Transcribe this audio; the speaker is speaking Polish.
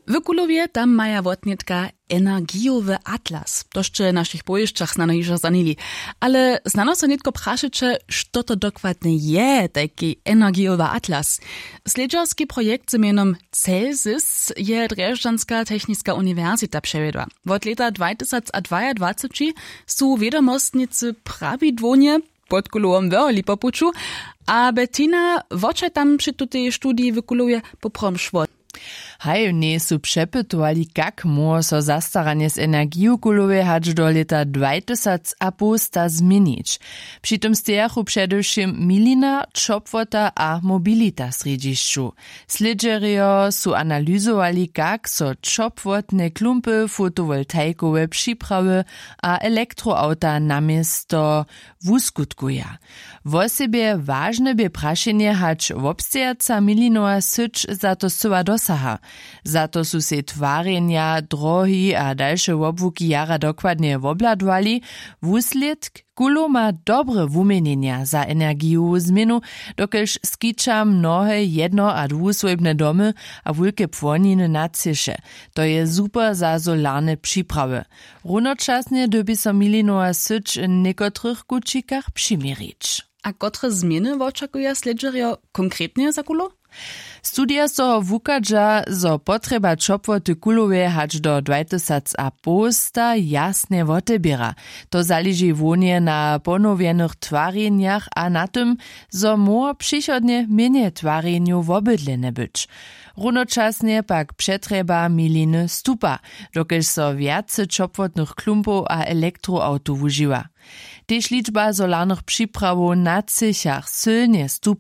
W Kulowie tam maja wotnitka energijowy atlas. To jeszcze naszych bojiszczach znano już zanili. Ale znano so nitko praszycze, što to dokładnie je taki energijowy atlas. Sledżarski projekt z imieniem Celsis je Drežďanská technická uniwersita przewiedła. Od leta 2022 su wiadomostnicy prawidłonie pod Kulowom wyroli po puczu, a Bettina wocze tam przy tutej studii w Kulowie poprom szło. Hajownie su przepytowali, jak może so zastaranie z energią Kulowej hać do leta 2050 zmienić. Przy tym stejachu przedewším milina, čopwota a mobilita središću. Sledžerio su analizowali, jak so čopwotne klumpy, fotowoltaikowe przyprawy a elektroauta namiesto wuskutkuja. W sobie ważne by praszenie hać wobstejaca milinowa syć za to syła dosaha. Za to su se twarjenja, drohi a dalsze wobłuki jara dokładnie wobladwali. Wuslědk Kulo ma dobre wumienienia za energijową zmienu, dokelž skiča mnohe jedno- a dwusłojbne domy a wulke płoniny na cysze. To je super za solarne przyprawy. Runočasnie doby so milinowa syć w niekotrych kučikach přimirić. A kotre zmiany oczekuje Sledžerio konkretnie za Kulo? Studia so wukadža, zo potreba čopwoty Kulowej hać do 2050 jasne wotebiera. To zależy wonie na ponowionych twarjenjach a na tym, zo mo przychodnie mienie twarjenju wobydlene być. Runočasnie pak przetreba miliny stupa, dokelž so viace čopwotnych klumpów a elektroautów używa. Tež liczba solarnych przyprawow na cychach sylnie stupa.